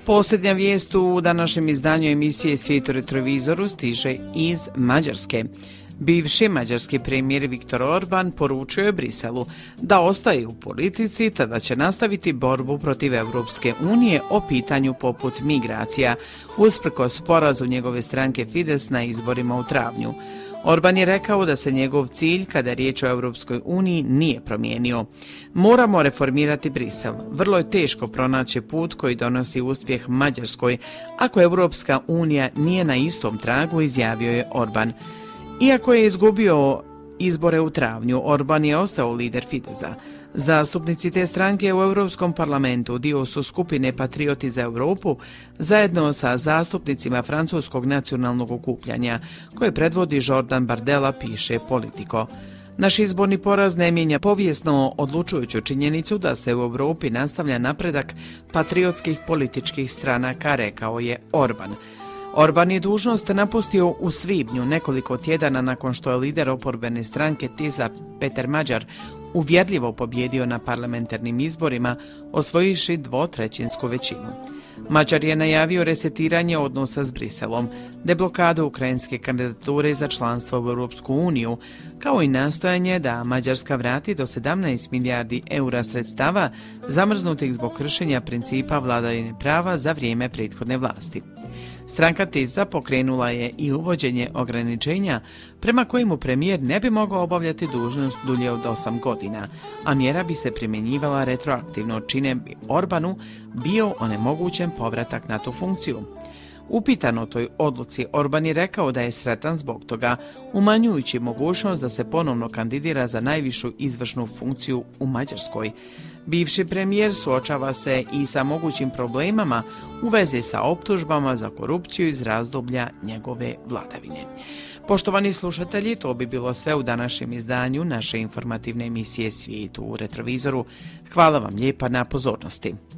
Posljednja vijest u današnjem izdanju emisije Svijet u retrovizoru stiže iz Mađarske. Bivši mađarski premijer Viktor Orban poručio je Briselu da ostaje u politici te da će nastaviti borbu protiv Europske unije o pitanju poput migracija, usprkos porazu njegove stranke Fides na izborima u travnju. Orban je rekao da se njegov cilj, kada je riječ o Europskoj uniji, nije promijenio. Moramo reformirati Brisel. Vrlo je teško pronaći put koji donosi uspjeh Mađarskoj, ako Europska unija nije na istom tragu, izjavio je Orban. Iako je izgubio izbore u travnju, Orban je ostao lider Fidesa. Zastupnici te stranke u Europskom parlamentu dio su skupine Patrioti za Europu zajedno sa zastupnicima Francuskog nacionalnog okupljanja, koje predvodi Jordan Bardella, piše Politico. Naš izborni poraz ne mijenja povijesno odlučujuću činjenicu da se u Europi nastavlja napredak patriotskih političkih stranaka, rekao je Orban. Orban je dužnost napustio u svibnju, nekoliko tjedana nakon što je lider oporbene stranke TISA Peter Magyar uvjerljivo pobjedio na parlamentarnim izborima, osvojivši dvotrećinsku većinu. Magyar je najavio resetiranje odnosa s Briselom, deblokadu ukrajinske kandidature za članstvo u Europsku uniju, kao i nastojanje da Mađarska vrati do 17 milijardi eura sredstava zamrznutih zbog kršenja principa vladavine prava za vrijeme prethodne vlasti. Stranka TISA pokrenula je i uvođenje ograničenja prema kojemu premijer ne bi mogao obavljati dužnost dulje od 8 godina, a mjera bi se primjenjivala retroaktivno, čime bi Orbanu bio onemogućen povratak na tu funkciju. Upitan o toj odluci, Orban je rekao da je sretan zbog toga, umanjujući mogućnost da se ponovno kandidira za najvišu izvršnu funkciju u Mađarskoj. Bivši premijer suočava se i sa mogućim problemama u vezi sa optužbama za korupciju iz razdoblja njegove vladavine. Poštovani slušatelji, to bi bilo sve u današnjem izdanju naše informativne emisije Svijet u retrovizoru. Hvala vam lijepa na pozornosti.